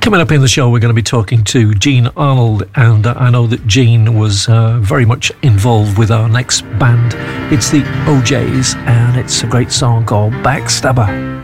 Coming up in the show, we're going to be talking to Gene Arnold, and I know that Gene was very much involved with our next band. It's the OJs, and it's a great song called Backstabber.